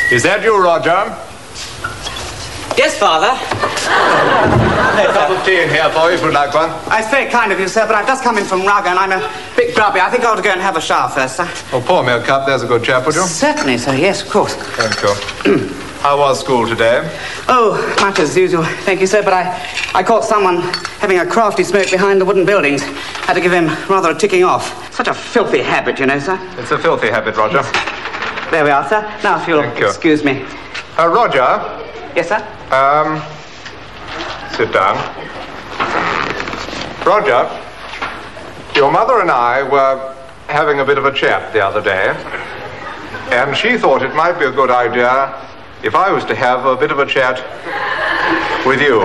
Is that you, Roger? Yes, Father. A cup of tea in here for you if you'd like one. It's very kind of you, sir, but I've just come in from Rugger and I'm a bit grubby. I think I ought to go and have a shower first, sir. Oh, pour me a cup. There's a good chap, would you? Certainly, sir. Yes, of course. Thank you. How was school today? Oh, much as usual. Thank you, sir, but I caught someone having a crafty smoke behind the wooden buildings. Had to give him rather a ticking off. Such a filthy habit, you know, sir. It's a filthy habit, Roger. Yes. There we are, sir. Now, if you'll excuse me. Roger? Yes, sir? Sit down. Roger, your mother and I were having a bit of a chat the other day, and she thought it might be a good idea if I was to have a bit of a chat with you.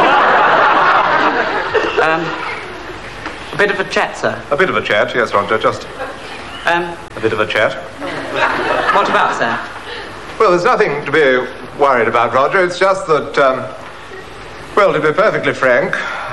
A bit of a chat, sir? A bit of a chat, yes, Roger, just a bit of a chat. What about, sir? Well, there's nothing to be worried about, Roger. It's just that, well, to be perfectly frank,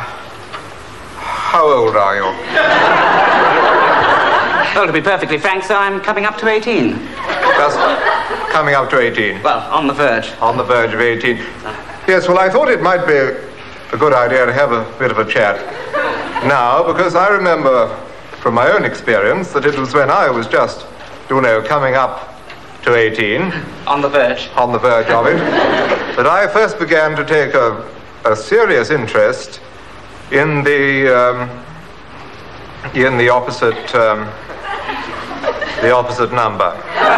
how old are you? Well, to be perfectly frank, sir, I'm coming up to 18. Just coming up to 18? Well, on the verge. On the verge of 18. Yes, well, I thought it might be a good idea to have a bit of a chat now, because I remember from my own experience that it was when I was just, you know, coming up to 18. On the verge. On the verge of it. That I first began to take a serious interest in the opposite number.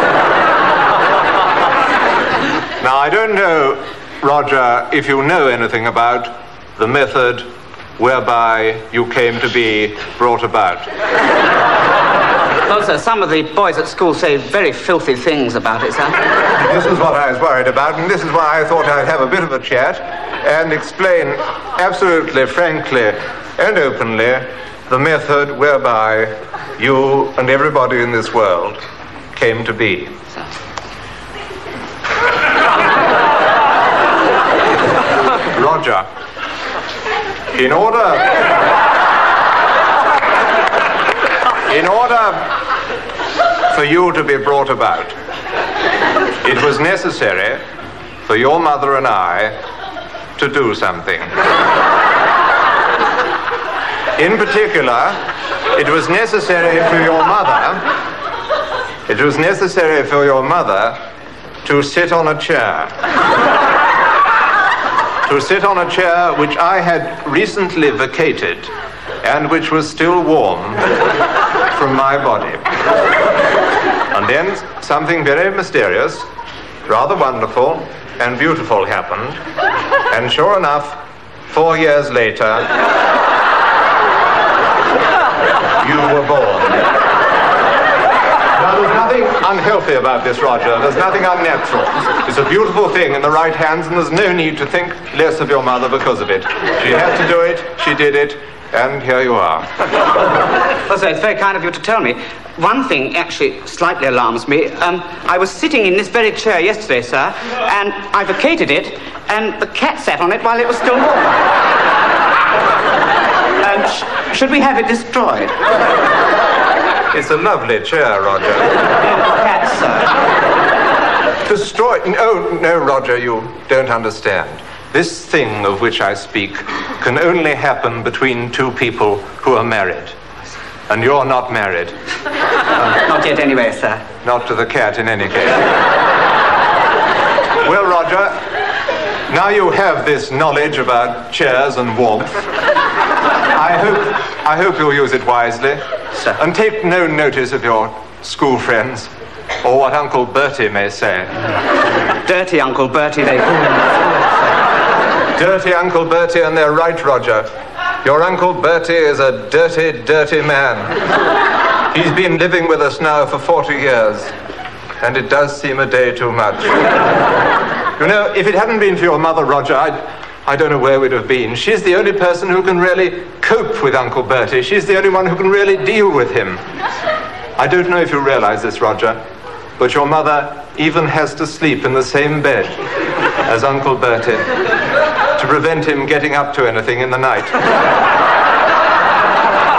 Now, I don't know, Roger, if you know anything about the method whereby you came to be brought about. Well, sir, some of the boys at school say very filthy things about it, sir. This is what I was worried about, and this is why I thought I'd have a bit of a chat and explain absolutely, frankly, and openly the method whereby you and everybody in this world came to be. Roger, in order for you to be brought about, it was necessary for your mother and I to do something. In particular, it was necessary for your mother to sit on a chair. To sit on a chair which I had recently vacated and which was still warm from my body. And then something very mysterious, rather wonderful and beautiful happened. And sure enough, 4 years later, you were born. Now, there's nothing unhealthy about this, Roger. There's nothing unnatural. It's a beautiful thing in the right hands, and there's no need to think less of your mother because of it. She had to do it, she did it, and here you are. Well, sir, it's very kind of you to tell me. One thing actually slightly alarms me. I was sitting in this very chair yesterday, sir, and I vacated it, and the cat sat on it while it was still warm. Should we have it destroyed? It's a lovely chair, Roger. Cat, sir. Destroyed? No, Roger, you don't understand. This thing of which I speak can only happen between two people who are married. And you're not married. Not yet anyway, sir. Not to the cat, in any case. Well, Roger, now you have this knowledge about chairs and warmth. I hope you'll use it wisely. Sir. And take no notice of your school friends, or what Uncle Bertie may say. Dirty Uncle Bertie, they call him. Dirty Uncle Bertie, and they're right, Roger. Your Uncle Bertie is a dirty, dirty man. He's been living with us now for 40 years, and it does seem a day too much. You know, if it hadn't been for your mother, Roger, I don't know where we'd have been. She's the only person who can really cope with Uncle Bertie. She's the only one who can really deal with him. I don't know if you realize this, Roger, but your mother even has to sleep in the same bed as Uncle Bertie to prevent him getting up to anything in the night.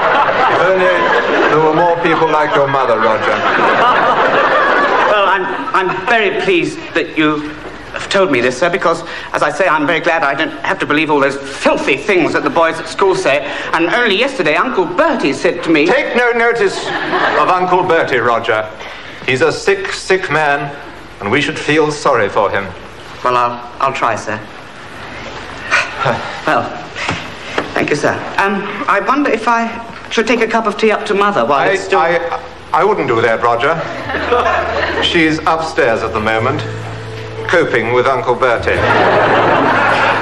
If only there were more people like your mother, Roger. Well, I'm very pleased that you have told me this, sir, because, as I say, I'm very glad I don't have to believe all those filthy things that the boys at school say. And only yesterday, Uncle Bertie said to me... Take no notice of Uncle Bertie, Roger. He's a sick, sick man, and we should feel sorry for him. Well, I'll try, sir. Well, thank you, sir. I wonder if I should take a cup of tea up to Mother while it's still... I wouldn't do that, Roger. She's upstairs at the moment, coping with Uncle Bertie.